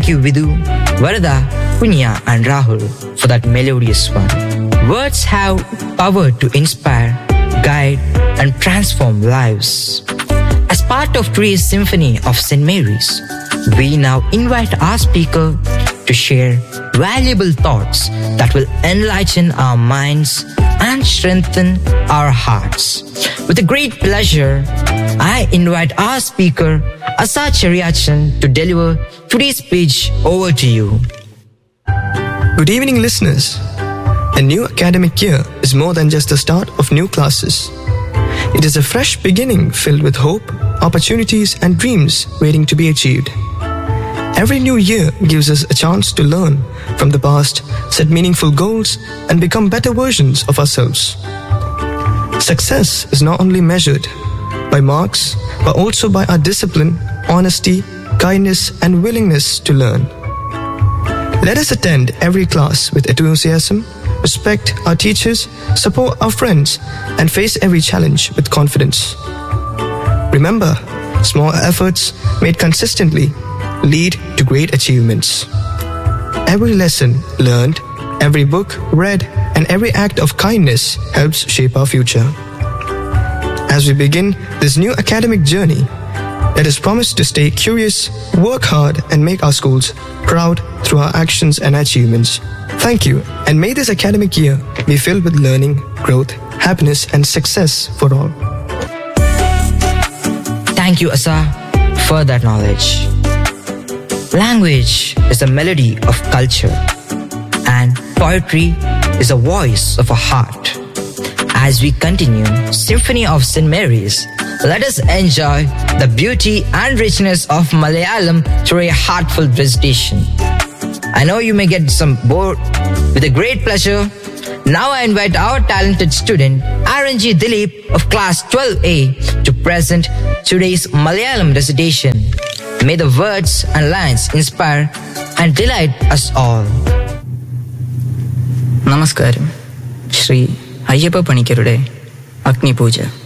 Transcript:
thank you, Vidu, Varada, Punya, and Rahul for that melodious one. Words have power to inspire, guide, and transform lives. As part of today's Symphony of St. Mary's, we now invite our speaker to share valuable thoughts that will enlighten our minds and strengthen our hearts. With a great pleasure, I invite our speaker, Asa Cheriachan, to deliver today's speech. Over to you. Good evening, listeners. A new academic year is more than just the start of new classes. It is a fresh beginning filled with hope, opportunities, and dreams waiting to be achieved. Every new year gives us a chance to learn from the past, set meaningful goals, and become better versions of ourselves. Success is not only measured by marks, but also by our discipline, honesty, kindness, and willingness to learn. Let us attend every class with enthusiasm, respect our teachers, support our friends, and face every challenge with confidence. Remember, small efforts made consistently lead to great achievements. Every lesson learned, every book read, and every act of kindness helps shape our future. As we begin this new academic journey, let us promise to stay curious, work hard, and make our schools proud through our actions and achievements. Thank you, and may this academic year be filled with learning, growth, happiness, and success for all. Thank you, Asa, for that knowledge. Language is a melody of culture, and poetry is a voice of a heart. As we continue Symphony of St. Mary's, let us enjoy the beauty and richness of Malayalam through a heartfelt recitation. I know you may get some bored. With a great pleasure, now I invite our talented student RNG Dilip of class 12A to present today's Malayalam recitation. May the words and lines inspire and delight us all. Namaskaram. Shri Ayyappa Panikkarude Agni Puja.